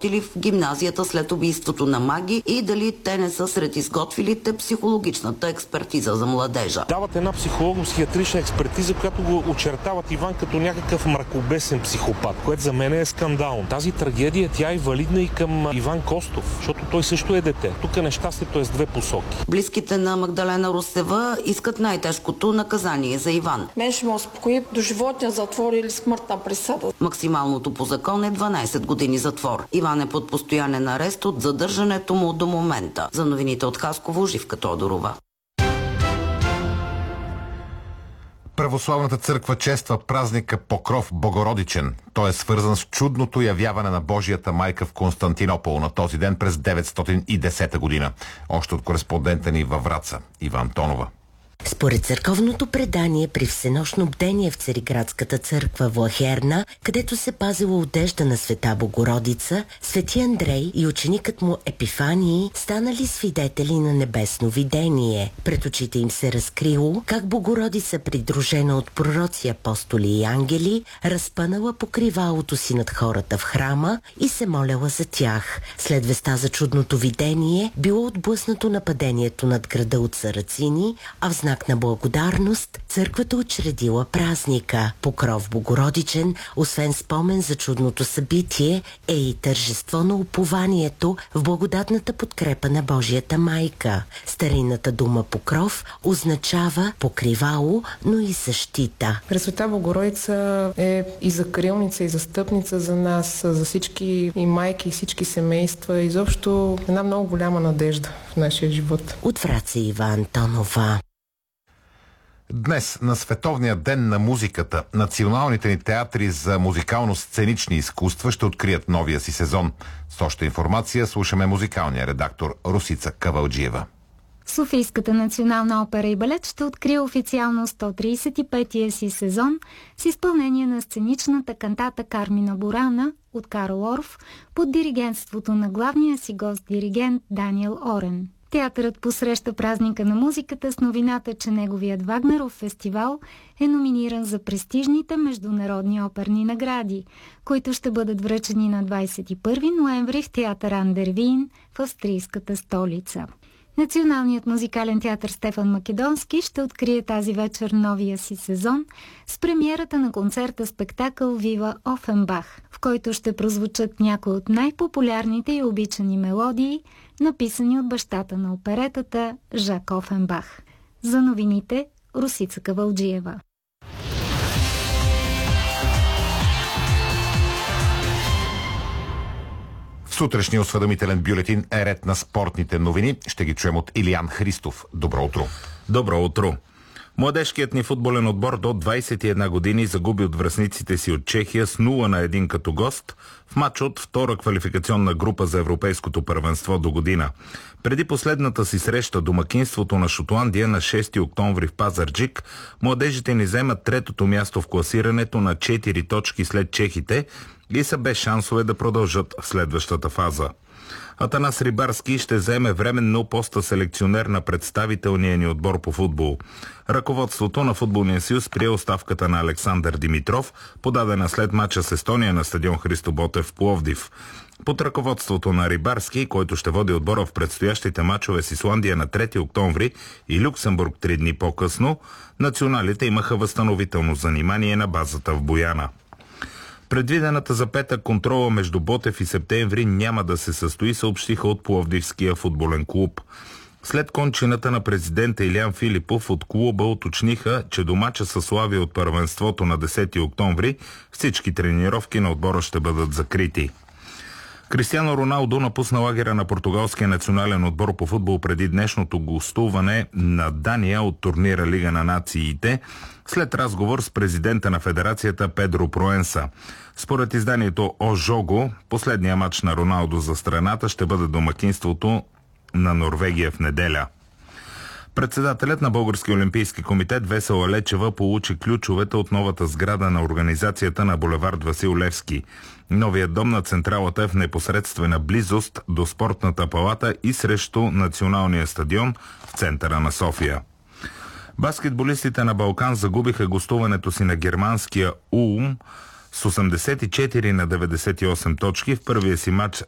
работили в гимназията след убийството на Маги и дали те не са сред изготвилите психологичната експертиза за младежа. Дават една психолого-психиатрична експертиза, която го очертават Иван като някакъв мракобесен психопат, което за мен е скандално. Тази трагедия, тя е валидна и към Иван Костов, защото той също е дете. Тук нещастието е с две посоки. Близките на Магдалена Русева искат най-тежкото наказание за Иван. Мен ще ме успокои до животния затвор или смъртна присъда. Максималното по закон е 12 години затвор. Иван е под постоянен арест от задържането му до момента. За новините от Хасково, Живка Тодорова. Православната църква чества празника Покров Богородичен. Той е свързан с чудното явяване на Божията майка в Константинопол на този ден през 910 година. Още от кореспондента ни във Враца, Иван Тонова. Според църковното предание, при всенощно бдение в Цариградската църква в Лахерна, където се пазила одежда на света Богородица, свети Андрей и ученикът му Епифаний станали свидетели на небесно видение. Пред очите им се разкрило как Богородица, придружена от пророци, апостоли и ангели, разпънала покривалото си над хората в храма и се моляла за тях. След веста за чудното видение било отблъснато нападението над града от сарацини, а в знак на благодарност църквата учредила празника. Покров Богородичен, освен спомен за чудното събитие, е и тържество на упованието в благодатната подкрепа на Божията майка. Старинната дума покров означава покривало, но и защита. Пресвета Богородица е и закрилница, и застъпница за нас, за всички и майки, и всички семейства. Изобщо една много голяма надежда в нашия живот. От Враца, Иван Тонова. Днес, на Световния ден на музиката, националните ни театри за музикално-сценични изкуства ще открият новия си сезон. С още информация слушаме музикалния редактор Русица Кавалджиева. Софийската национална опера и балет ще открие официално 135-я си сезон с изпълнение на сценичната кантата Кармина Бурана от Карл Орф под диригентството на главния си гост-диригент Даниел Орен. Театърът посреща празника на музиката с новината, че неговият Вагнеров фестивал е номиниран за престижните международни оперни награди, които ще бъдат връчени на 21 ноември в театър Андервин в австрийската столица. Националният музикален театър Стефан Македонски ще открие тази вечер новия си сезон с премиерата на концерта-спектакъл Вива Офенбах, в който ще прозвучат някои от най-популярните и обичани мелодии, написани от бащата на оперетата Жак Офенбах. За новините Русица Кавалджиева. В сутрешния осведомителен бюлетин е ред на спортните новини. Ще ги чуем от Илиян Христов. Добро утро. Добро утро. Младежкият ни футболен отбор до 21 години загуби от връстниците си от Чехия с 0-1 като гост в матч от втора квалификационна група за европейското първенство до година. Преди последната си среща домакинството на Шотландия на 6 октомври в Пазарджик, младежите ни вземат третото място в класирането на 4 точки след чехите и са без шансове да продължат в следващата фаза. Атанас Рибарски ще заеме временно поста селекционер на представителния ни отбор по футбол. Ръководството на Футболния съюз прие оставката на Александър Димитров, подадена след мача с Естония на стадион Христо Ботев в Пловдив. Под ръководството на Рибарски, който ще води отбора в предстоящите мачове с Исландия на 3 октомври и Люксембург 3 дни по-късно, националите имаха възстановително занимание на базата в Бояна. Предвидената за петък контрола между Ботев и Септември няма да се състои, съобщиха от Пловдивския футболен клуб. След кончината на президента Илиян Филипов от клуба уточниха, че до мача със Славия от първенството на 10 октомври всички тренировки на отбора ще бъдат закрити. Кристиано Роналдо напусна лагера на португалския национален отбор по футбол преди днешното гостуване на Дания от турнира Лига на нациите, след разговор с президента на федерацията Педро Проенса. Според изданието Ожого, последния матч на Роналдо за страната ще бъде домакинството на Норвегия в неделя. Председателят на Българския олимпийски комитет Весела Лечева получи ключовете от новата сграда на организацията на булевард Васил Левски. Новият дом на централата е в непосредствена близост до спортната палата и срещу националния стадион в центъра на София. Баскетболистите на Балкан загубиха гостуването си на германския Улм с 84 на 98 точки в първия си матч